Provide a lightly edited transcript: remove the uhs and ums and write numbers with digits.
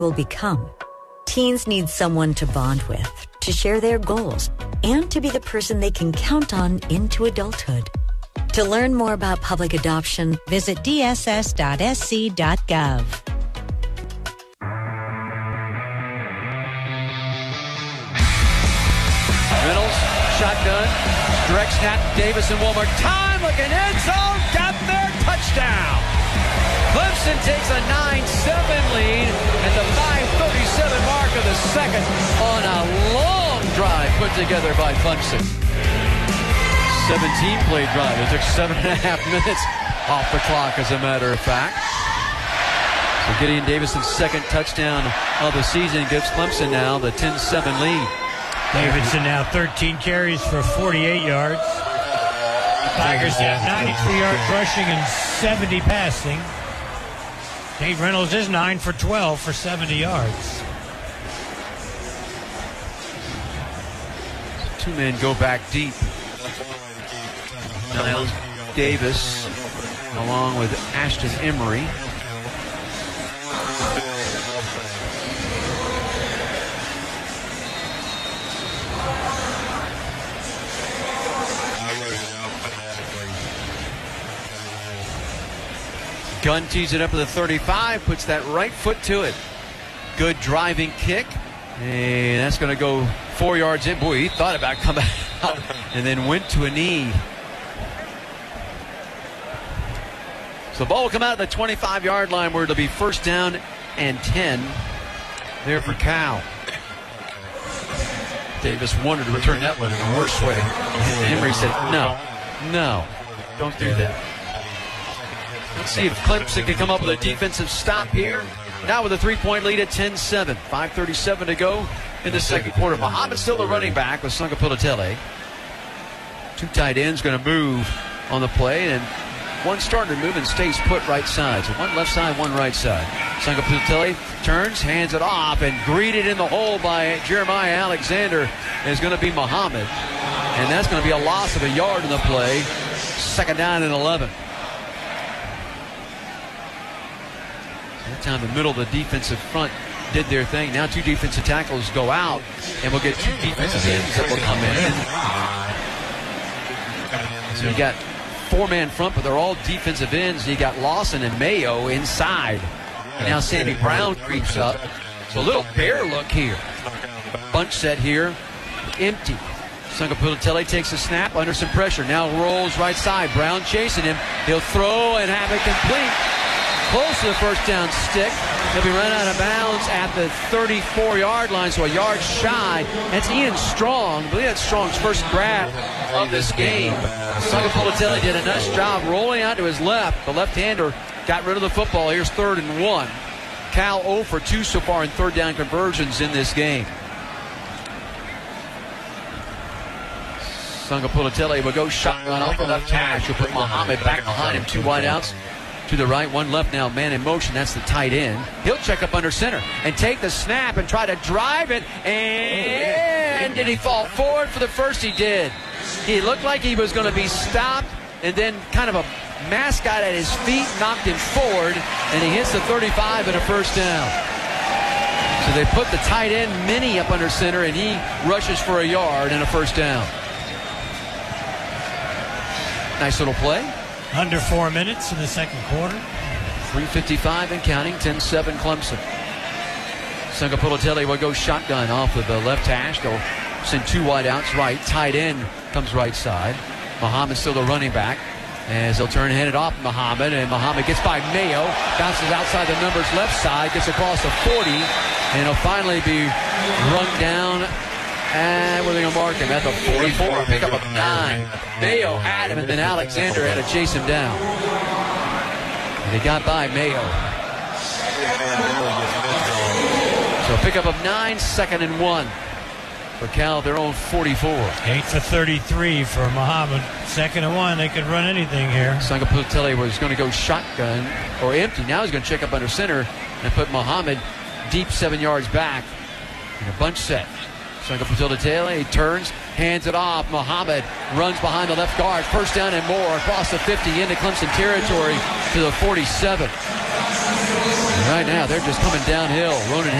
will become. Teens need someone to bond with, to share their goals, and to be the person they can count on into adulthood. To learn more about public adoption, visit dss.sc.gov. Reynolds, shotgun, direct snap, Davison one more time, looking end zone, got there, touchdown. Clemson takes a 9-7 lead at the 5:37 mark of the second on a long drive put together by Clemson. 17-play drive. It took 7.5 minutes off the clock, as a matter of fact. So Gideon Davison's second touchdown of the season gives Clemson now the 10-7 lead. Davidson now 13 carries for 48 yards. Tigers have 93 yards rushing and 70 passing. Nate Reynolds is 9 for 12 for 70 yards. Two men go back deep. Niles Davis along with Ashton Emery. Gunn tees it up at the 35, puts that right foot to it. Good driving kick. And that's going to go 4 yards in. Boy, he thought about coming out and then went to a knee. So the ball will come out at the 25-yard line where it'll be first down and 10 there for Cal. Davis wanted to return that one in the worst way. Emery said, no, don't do that. Let's see if Clemson can come up with a defensive stop here. Now with a 3-point lead at 10-7. 5:37 to go in the second quarter. Muhammad still the running back with Sungapilitele. Two tight ends going to move on the play, and one starting to move and stays put right side. So one left side, one right side. Sungapilitele turns, hands it off, and greeted in the hole by Jeremiah Alexander is going to be Muhammad. And that's going to be a loss of a yard in the play. Second down and 11. That time the middle of the defensive front did their thing. Now two defensive tackles go out, and we'll get two defensive ends that will come in. So you got four-man front, but they're all defensive ends. You got Lawson and Mayo inside. And now Sandy Brown creeps up. So a little bear look here. Bunch set here. Empty. Sungapilitele takes a snap under some pressure. Now rolls right side. Brown chasing him. He'll throw and have it complete. Close to the first down stick. He'll be run out of bounds at the 34-yard line, so a yard shy. That's Ian Strong. I believe that's Strong's first grab of this game. Sungapilitele did a nice job rolling out to his left. The left-hander got rid of the football. Here's 3rd and 1. Cal 0 for 2 so far in third down conversions in this game. Sungapilitele will go shotgun off the left hash. He'll put Muhammad back behind him. Two wideouts. To the right, one left now, man in motion. That's the tight end. He'll check up under center and take the snap and try to drive it. And did he fall forward for the first? He did. He looked like he was going to be stopped, and then kind of a mascot at his feet knocked him forward, and he hits the 35 and a first down. So they put the tight end Mini up under center, and he rushes for a yard and a first down. Nice little play. Under 4 minutes in the second quarter. 3:55 and counting. 10-7 Clemson. Sungapilitele will go shotgun off of the left hash. They'll send two wideouts right. Tight end comes right side. Muhammad still the running back. As they'll turn headed off Muhammad. And Muhammad gets by Mayo. Bounces outside the numbers left side. Gets across the 40. And he'll finally be run down. And where are they going to mark him? At the 44. Pick up a 9. Mayo had him, and then Alexander had to chase him down. And he got by Mayo. So pick up of 9, 2nd and 1. For Cal, their own 44. 8 for 33 for Muhammad. 2nd and 1. They could run anything here. Sungapilitele was going to go shotgun or empty. Now he's going to check up under center and put Muhammad deep 7 yards back in a bunch set. Sungapilitele, he turns, hands it off. Muhammad runs behind the left guard. First down and more across the 50 into Clemson territory to the 47. Right now, they're just coming downhill. Ronan